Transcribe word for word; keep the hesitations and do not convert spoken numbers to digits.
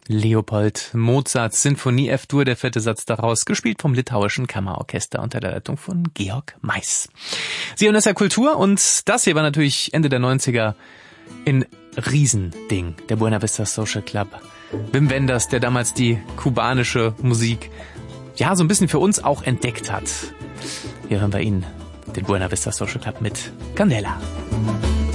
Leopold Mozarts Sinfonie F-Dur, der vierte Satz daraus, gespielt vom Litauischen Kammerorchester unter der Leitung von Georg Mais. Sie hören S R Kultur und das hier war natürlich Ende der neunziger ein Riesending, der Buena Vista Social Club. Wim Wenders, der damals die kubanische Musik ja so ein bisschen für uns auch entdeckt hat. Hier hören wir ihn, den Buena Vista Social Club mit Candela.